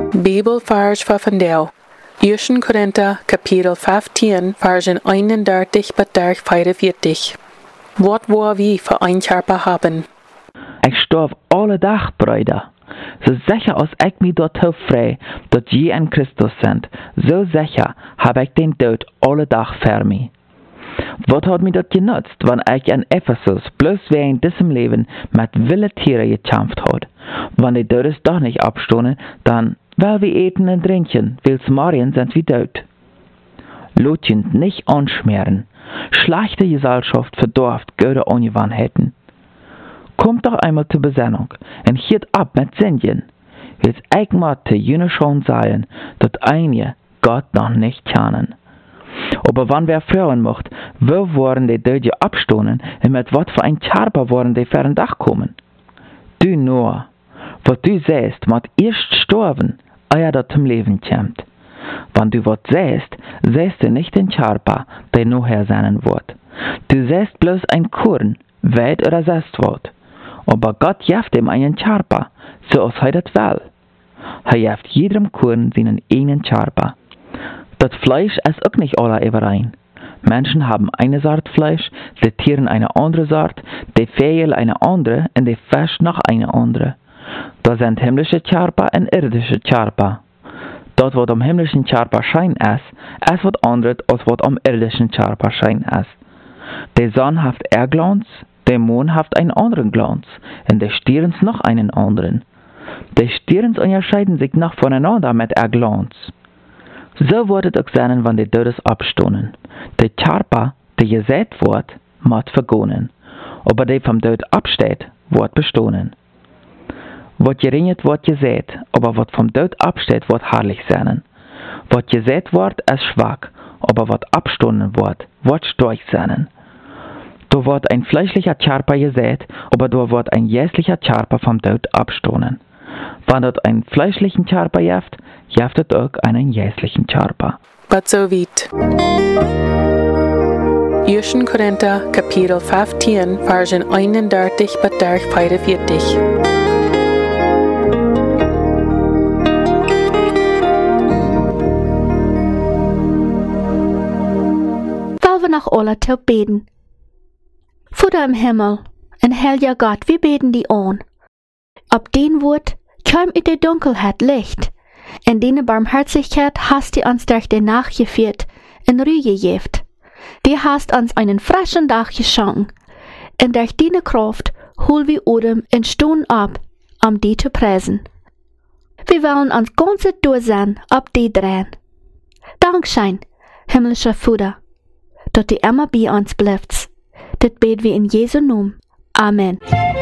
Bibelvers voor vandaag. 1 Korinther kapitel 15, versen 31 bis 44. Wat waar wie voor een Körper haben? Ik sterf alle dag, Brüder. So sicher als ich mich dort frei, dat je in Christus sind, so sicher habe ich den Tod alle Tag für mich. Was hat mir das genutzt, wenn ich in Ephesus bloß wie in diesem Leben mit wilden Tieren gekämpft hat? Wenn die Todes doch nicht abstoßen, dann, weil wir eten und trinken, will's morgen sind wir tot. Lotjend nicht anschmieren. Schlechte Gesellschaft verdorft gute Ungewohnheiten. Kommt doch einmal zur Besinnung und hielt ab mit Sündigen. Will's ich möchte jene schon sagen, dass einige Gott noch nicht kennen. Aber wenn wer fragen macht, wo waren die Döde abstoßen und mit was für ein Körper waren die für ein Dach kommen? Du nur, was du siehst, muss erst sterben, ehe das zum Leben kommt. Wenn du was siehst, siehst du nicht den Körper, der nachher sein wird. Du siehst bloß ein Korn, weit oder sonst was. Aber Gott gibt ihm einen Körper, so als er das will. Er gibt jedem Korn seinen eigenen Körper. Das Fleisch ist auch nicht alle überein. Menschen haben eine Sorte Fleisch, die Tiere eine andere Sorte, die Vögel eine andere und die Fisch noch eine andere. Da sind himmlische Körper und irdische Körper. Dort, was am himmlischen Körper Schein ist was anderes, als was am irdischen Körper Schein ist. Die Sonne hat Glanz, der Mond hat einen anderen Glanz und die Sterne noch einen anderen. Die Sterne unterscheiden sich noch voneinander mit Glanz. So wird es auch sein, wenn die Todes abstoßen. Der Körper, der gesät wird, muss vergehen. Aber der vom Tod absteht, wird bestehen. Was geringet wird gesät, aber was vom Tod absteht, wird herrlich sein. Was gesät wird, ist schwach, aber was abstoßen wird stark sein. Da wird ein fleischlicher Körper gesät, aber da wird ein geistlicher Körper vom Tod abstoßen. Wenn dort einen fleischlichen Körper gibt es auch einen geistlichen Körper. Was so weit. 1 Korinther kapitel 15, versen 31 bis 44. Weil wir noch alle til beten. Vater im Himmel, en heiliger Gott, wir beten die an. Ob den Wort komm in die Dunkelheit Licht. In deine Barmherzigkeit hast du uns durch die Nacht geführt, in Ruhe gegeben. Du hast uns einen frischen Tag geschenkt. Und durch deine Kraft hol wir Odem und stehen ab, um die zu preisen. Wir wollen uns ganz durch sein, ob die drehen. Dankeschön, himmlischer Vater, dass du immer bei uns bleibst. Das beten wir in Jesu Namen. Amen.